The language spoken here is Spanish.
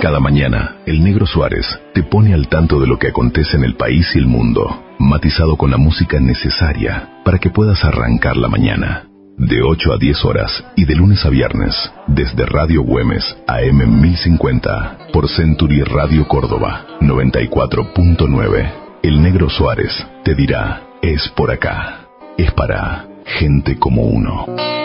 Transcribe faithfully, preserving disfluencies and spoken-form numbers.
Cada mañana, el Negro Suárez te pone al tanto de lo que acontece en el país y el mundo, matizado con la música necesaria para que puedas arrancar la mañana. De ocho a diez horas y de lunes a viernes, desde Radio Güemes A M mil cincuenta, por Century Radio Córdoba noventa y cuatro punto nueve. El Negro Suárez te dirá, es por acá, es para gente como uno.